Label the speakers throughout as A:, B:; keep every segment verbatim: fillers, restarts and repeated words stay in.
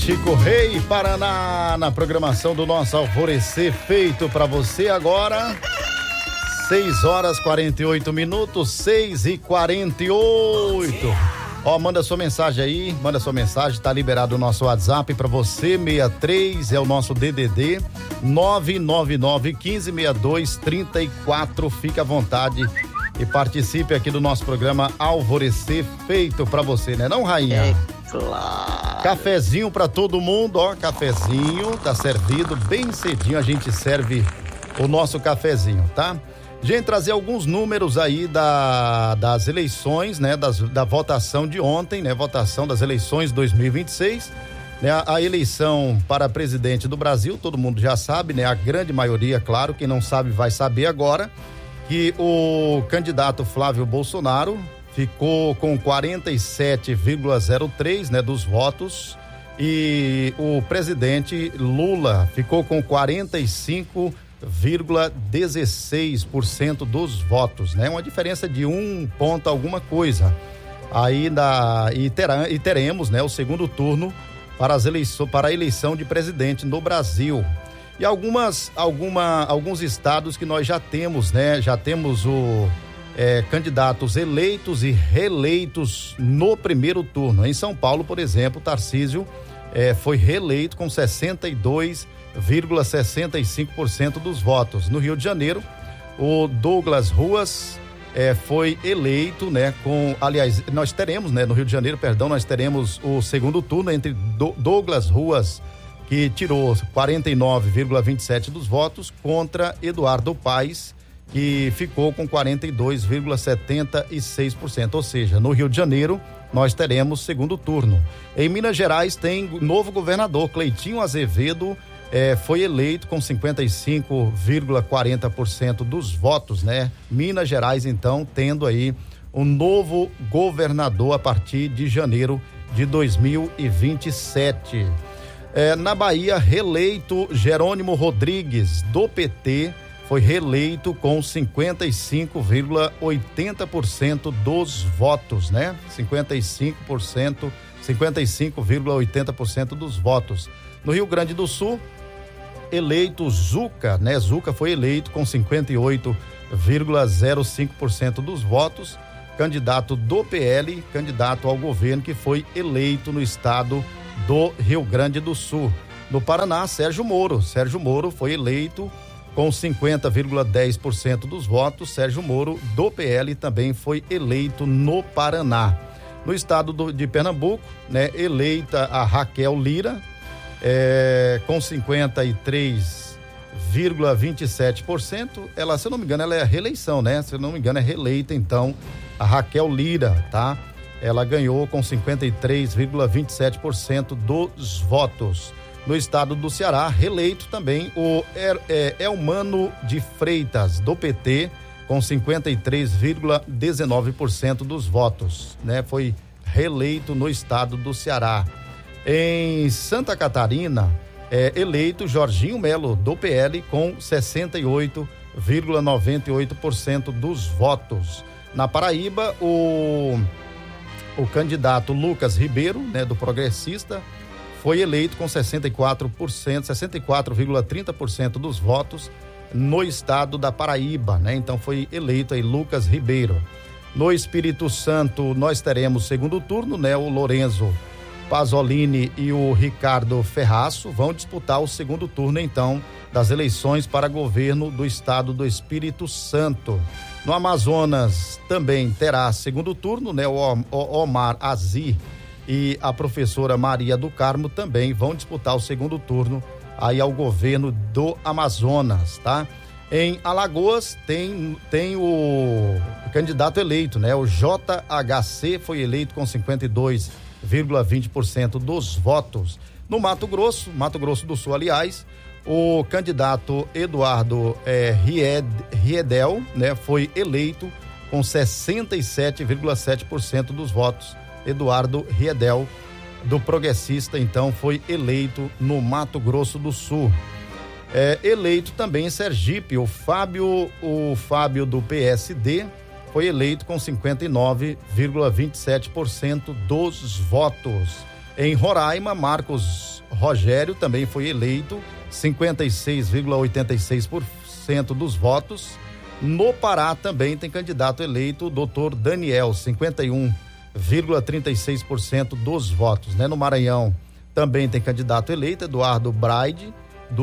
A: Chico Rei, Paraná, na programação do nosso Alvorecer, feito para você agora. seis horas e quarenta e oito minutos, seis e quarenta e oito. Ó, manda sua mensagem aí, manda sua mensagem, tá liberado o nosso WhatsApp para você, sessenta e três é o nosso D D D, nove nove nove um cinco seis dois três quatro. Fica à vontade e participe aqui do nosso programa Alvorecer, feito para você, né não, rainha?
B: É claro.
A: Cafezinho para todo mundo, ó, cafezinho, tá servido bem cedinho, a gente serve o nosso cafezinho, tá? Gente, trazer alguns números aí da, das eleições, né? Das, da votação de ontem, né? Votação das eleições dois mil e vinte e seis, né? A, a eleição para presidente do Brasil, todo mundo já sabe, né? A grande maioria, claro, quem não sabe vai saber agora, que o candidato Flávio Bolsonaro ficou com quarenta e sete vírgula zero três, né? Dos votos, e o presidente Lula ficou com quarenta e cinco vírgula dezesseis por cento dos votos, né? Uma diferença de um ponto alguma coisa. Aí da e, terá, e teremos, né, o segundo turno para as eleições, para a eleição de presidente no Brasil. E algumas alguma alguns estados que nós já temos, né? Já temos o é, candidatos eleitos e reeleitos no primeiro turno. Em São Paulo, por exemplo, Tarcísio é, foi reeleito com sessenta e dois vírgula sessenta e cinco por cento dos votos. No Rio de Janeiro, o Douglas Ruas eh, foi eleito, né, com, aliás, nós teremos, né, no Rio de Janeiro, perdão, nós teremos o segundo turno entre Do, Douglas Ruas, que tirou quarenta e nove vírgula vinte e sete dos votos, contra Eduardo Paes, que ficou com quarenta e dois vírgula setenta e seis por cento. Ou seja, no Rio de Janeiro, nós teremos segundo turno. Em Minas Gerais tem novo governador, Cleitinho Azevedo, É, foi eleito com cinquenta e cinco vírgula quarenta por cento dos votos, né? Minas Gerais, então, tendo aí um novo governador a partir de janeiro de dois mil e vinte e sete. É, na Bahia, reeleito Jerônimo Rodrigues, do P T, foi reeleito com cinquenta e cinco vírgula oitenta por cento dos votos, né? cinquenta e cinco por cento, cinquenta e cinco vírgula oitenta por cento dos votos. No Rio Grande do Sul, eleito Zuca, né? Zuca foi eleito com cinquenta e oito vírgula zero cinco por cento dos votos, candidato do P L, candidato ao governo, que foi eleito no estado do Rio Grande do Sul. No Paraná, Sérgio Moro, Sérgio Moro foi eleito com cinquenta vírgula dez por cento dos votos. Sérgio Moro, do P L, também foi eleito no Paraná. No estado do, de Pernambuco, né? Eleita a Raquel Lira, É, com cinquenta e três vírgula vinte e sete por cento. Ela, se eu não me engano, ela é a reeleição, né? Se eu não me engano, é reeleita, então, a Raquel Lira, tá? Ela ganhou com cinquenta e três vírgula vinte e sete por cento dos votos. No estado do Ceará, reeleito também o er, é, Elmano de Freitas, do P T, com cinquenta e três vírgula dezenove por cento dos votos, né? Foi reeleito no estado do Ceará. Em Santa Catarina, é eleito Jorginho Melo, do P L, com sessenta e oito vírgula noventa e oito por cento dos votos. Na Paraíba, o, o candidato Lucas Ribeiro, né, do Progressista, foi eleito com sessenta e quatro por cento, sessenta e quatro vírgula trinta por cento dos votos no estado da Paraíba, né? Então foi eleito aí Lucas Ribeiro. No Espírito Santo, nós teremos segundo turno, né? O Lorenzo Pasolini e o Ricardo Ferraço vão disputar o segundo turno, então, das eleições para governo do estado do Espírito Santo. No Amazonas também terá segundo turno, né? O Omar Aziz e a professora Maria do Carmo também vão disputar o segundo turno aí ao governo do Amazonas, tá? Em Alagoas tem, tem o candidato eleito, né? O J H C foi eleito com cinquenta e dois vírgula vinte por cento dos votos. No Mato Grosso, Mato Grosso do Sul, aliás, o candidato Eduardo eh, Ried, Riedel, né, foi eleito com sessenta e sete vírgula sete por cento dos votos. Eduardo Riedel, do Progressista, então, foi eleito no Mato Grosso do Sul. É, eleito também em Sergipe, o Fábio, o Fábio do P S D, foi eleito com cinquenta e nove vírgula vinte e sete por cento dos votos. Em Roraima, Marcos Rogério também foi eleito, cinquenta e seis vírgula oitenta e seis por cento dos votos. No Pará também tem candidato eleito, o doutor Daniel, cinquenta e um vírgula trinta e seis por cento dos votos, né? No Maranhão também tem candidato eleito, Eduardo Braide,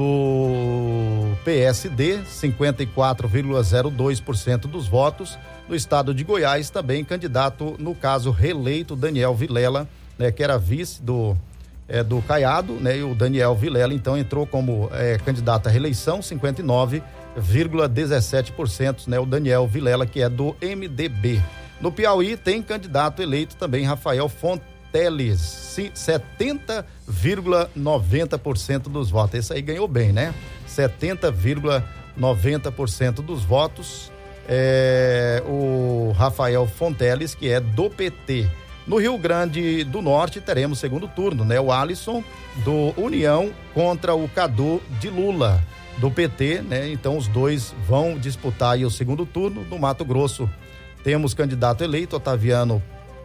A: do P S D, cinquenta e quatro vírgula zero dois por cento dos votos. No estado de Goiás também candidato, no caso reeleito, Daniel Vilela, né, que era vice do é, do Caiado, né, e o Daniel Vilela então entrou como é, candidato à reeleição, cinquenta e nove vírgula dezessete por cento, né, o Daniel Vilela, que é do M D B. No Piauí tem candidato eleito também, Rafael Fonteles, setenta vírgula noventa por cento dos votos. Esse aí ganhou bem, né? setenta vírgula noventa por cento dos votos. É, o Rafael Fonteles, que é do P T. No Rio Grande do Norte teremos segundo turno, né? O Alisson do União contra o Cadu de Lula do P T, né? Então os dois vão disputar aí o segundo turno. No Mato Grosso temos candidato eleito, Otaviano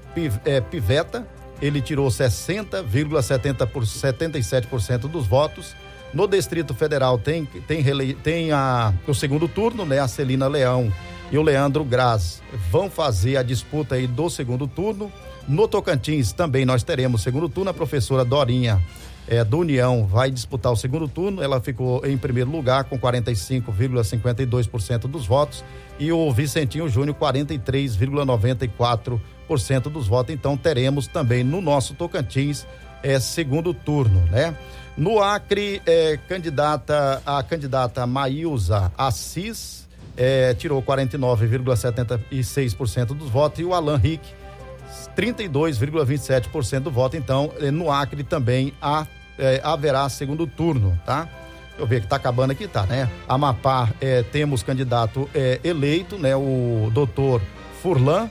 A: Piveta, ele tirou sessenta vírgula setenta e sete por cento dos votos. No Distrito Federal tem, tem, tem a, o segundo turno, né? A Celina Leão e o Leandro Graz vão fazer a disputa aí do segundo turno. No Tocantins também nós teremos segundo turno, a professora Dorinha é, do União vai disputar o segundo turno, ela ficou em primeiro lugar com quarenta e cinco vírgula cinquenta e dois por cento dos votos e o Vicentinho Júnior quarenta e três vírgula noventa e quatro por cento dos votos. Então teremos também no nosso Tocantins é, segundo turno, né? No Acre, é, candidata, a candidata Maílza Assis é, tirou quarenta e nove vírgula setenta e seis por cento dos votos e o Alan Rick trinta e dois vírgula vinte e sete por cento do voto. Então, no Acre também há, é, haverá segundo turno, tá? Deixa eu ver que tá acabando aqui, tá, né? Amapá, é, temos candidato é, eleito, né? O doutor Furlan,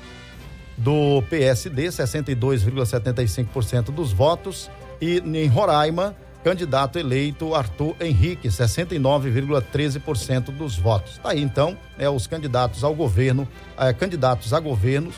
A: do P S D, sessenta e dois vírgula setenta e cinco por cento dos votos. E em Roraima, candidato eleito Arthur Henrique, sessenta e nove vírgula treze por cento dos votos. Tá aí, então, é, os candidatos ao governo, é, candidatos a governos.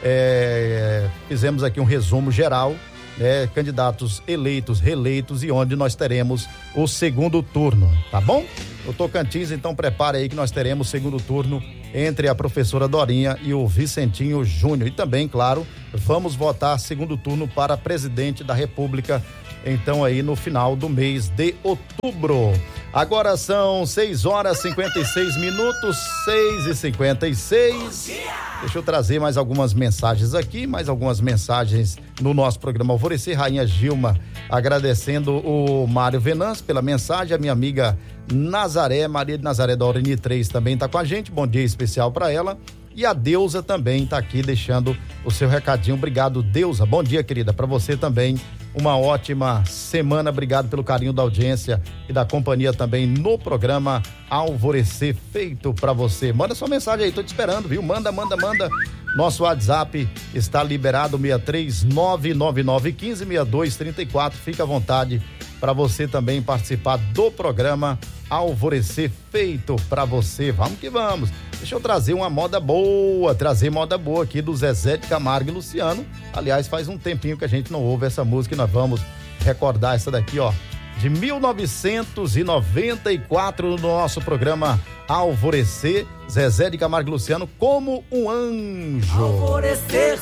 A: É, fizemos aqui um resumo geral, né, candidatos eleitos, reeleitos e onde nós teremos o segundo turno, tá bom? O Tocantins, então, prepare aí que nós teremos o segundo turno entre a professora Dorinha e o Vicentinho Júnior. E também, claro, vamos votar segundo turno para presidente da República, então aí no final do mês de outubro. Agora são seis horas e cinquenta e seis minutos, seis e cinquenta e seis. Deixa eu trazer mais algumas mensagens aqui, mais algumas mensagens no nosso programa Alvorecer. Rainha Gilma agradecendo o Mário Venâncio pela mensagem, a minha amiga Nazaré, Maria de Nazaré da Orani três também tá com a gente, bom dia especial para ela. E a Deusa também tá aqui deixando o seu recadinho. Obrigado, Deusa. Bom dia, querida. Para você também, uma ótima semana. Obrigado pelo carinho da audiência e da companhia também no programa Alvorecer, feito para você. Manda sua mensagem aí, tô te esperando, viu? Manda, manda, manda. Nosso WhatsApp está liberado, seis três nove nove nove um cinco seis dois três quatro. Fica à vontade para você também participar do programa Alvorecer, feito para você. Vamos que vamos. Deixa eu trazer uma moda boa, trazer moda boa aqui do Zezé de Camargo e Luciano. Aliás, faz um tempinho que a gente não ouve essa música e nós vamos recordar essa daqui, ó, de mil novecentos e noventa e quatro, no nosso programa Alvorecer. Zezé de Camargo e Luciano, Como um Anjo.
B: Alvorecer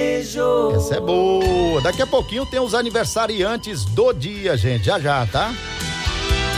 B: sertanejo.
A: Essa é boa. Daqui a pouquinho tem os aniversariantes do dia, gente. Já já, tá?